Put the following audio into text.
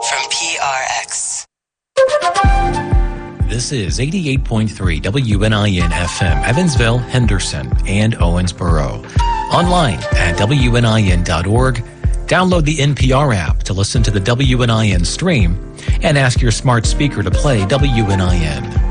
from PRX. This is 88.3 WNIN FM, Evansville, Henderson, and Owensboro. Online at WNIN.org. Download the NPR app to listen to the WNIN stream and ask your smart speaker to play WNIN.